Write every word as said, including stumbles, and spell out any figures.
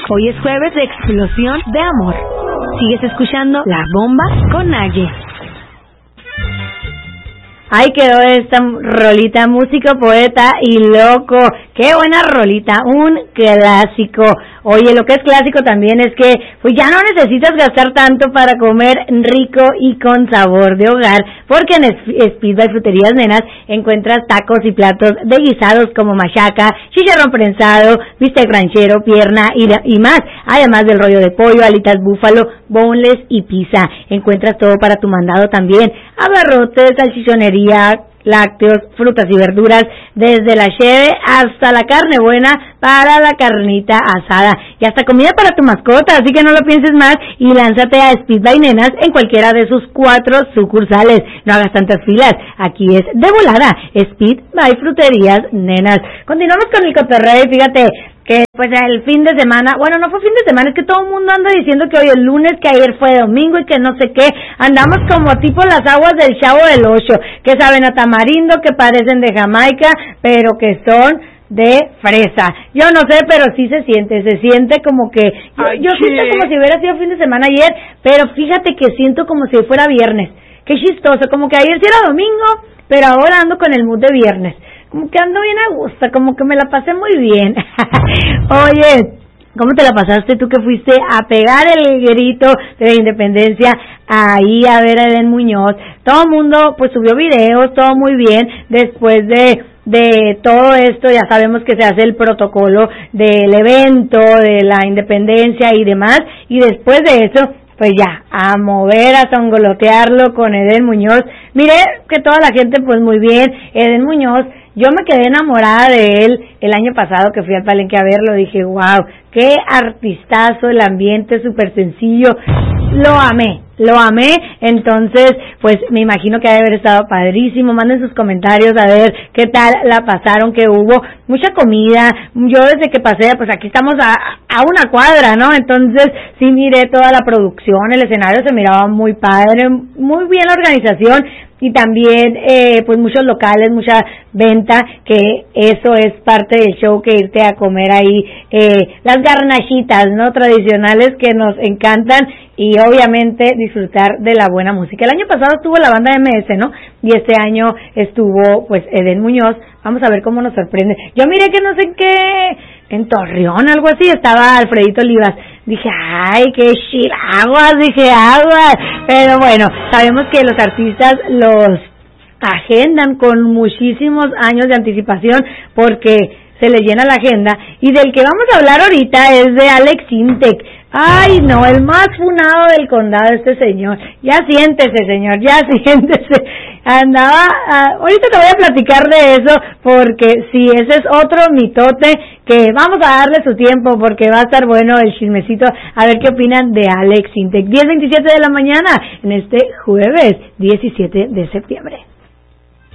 Hoy es jueves de explosión de amor. Sigues escuchando La Bomba con Naye. Ay, quedó esta rolita, músico, poeta y loco. Qué buena rolita, un clásico. Oye, lo que es clásico también es que pues ya no necesitas gastar tanto para comer rico y con sabor de hogar, porque en Speed by Fruterías Nenas encuentras tacos y platos de guisados como machaca, chicharrón prensado, bistec ranchero, pierna y, y más, además del rollo de pollo, alitas búfalo, boneless y pizza. Encuentras todo para tu mandado también, abarrotes, salchichonería, lácteos, frutas y verduras, desde la cheve hasta la carne buena para la carnita asada y hasta comida para tu mascota, así que no lo pienses más y lánzate a Speed by Nenas en cualquiera de sus cuatro sucursales. No hagas tantas filas, aquí es de volada, Speed by Fruterías Nenas. Continuamos con el cotorreo y fíjate que pues el fin de semana, bueno, no fue fin de semana, es que todo el mundo anda diciendo que hoy es lunes, que ayer fue domingo y que no sé qué, andamos como tipo las aguas del Chavo del Ocho, que saben a tamarindo, que parecen de Jamaica, pero que son de fresa. Yo no sé, pero sí se siente, se siente como que, yo, yo siento como si hubiera sido fin de semana ayer, pero fíjate que siento como si fuera viernes, qué chistoso, como que ayer sí era domingo, pero ahora ando con el mood de viernes. Como que ando bien a gusto, como que me la pasé muy bien. Oye, ¿cómo te la pasaste tú que fuiste a pegar el grito de la independencia ahí a ver a Edén Muñoz? Todo el mundo pues subió videos, todo muy bien, después de de todo esto ya sabemos que se hace el protocolo del evento, de la independencia y demás, y después de eso pues ya, a mover, a sangolotearlo con Edén Muñoz. Miré que toda la gente pues muy bien, Edén Muñoz, yo me quedé enamorada de él el año pasado que fui al Palenque a verlo, dije, wow, qué artistazo, el ambiente súper sencillo, lo amé, lo amé, entonces, pues me imagino que ha de haber estado padrísimo, manden sus comentarios a ver qué tal la pasaron, que hubo mucha comida, yo desde que pasé, pues aquí estamos a, a una cuadra, ¿no? Entonces, sí miré toda la producción, el escenario se miraba muy padre, muy bien la organización, y también eh, pues muchos locales, mucha venta, que eso es parte del show, que irte a comer ahí eh, las garnachitas, ¿no? Tradicionales que nos encantan, y obviamente disfrutar de la buena música. El año pasado estuvo la banda M S, ¿no? Y este año estuvo pues Edén Muñoz. Vamos a ver cómo nos sorprende. Yo miré que no sé qué, en Torreón, algo así, estaba Alfredito Olivas. Dije, ay, qué chill, aguas, dije, aguas. Pero bueno, sabemos que los artistas los agendan con muchísimos años de anticipación porque se les llena la agenda. Y del que vamos a hablar ahorita es de Alex Intec. Ay, no, el más funado del condado, este señor. Ya siéntese, señor, ya siéntese. Andaba, uh, ahorita te voy a platicar de eso, porque sí, ese es otro mitote que vamos a darle su tiempo, porque va a estar bueno el chismecito, a ver qué opinan de Alex Intec. diez veintisiete de la mañana, en este jueves diecisiete de septiembre.